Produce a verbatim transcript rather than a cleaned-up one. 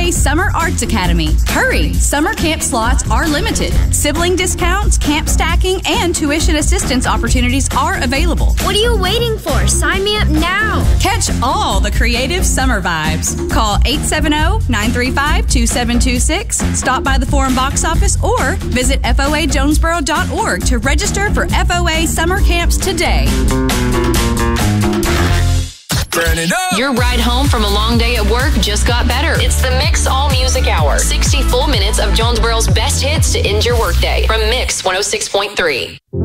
A Summer Arts Academy. Hurry! Summer camp slots are limited. Sibling discounts, camp stacking, and tuition assistance opportunities are available. What are you waiting for? Sign me up now. Catch all the creative summer vibes. Call eight seven zero, nine three five, two seven two six, stop by the Forum box office, or visit F O A Jonesboro dot org to register for F O A summer camps today. Turn it up. Your ride home from a long day at work just got better. It's the Mix All Music Hour. sixty full minutes of Jonesboro's best hits to end your workday from Mix one oh six point three.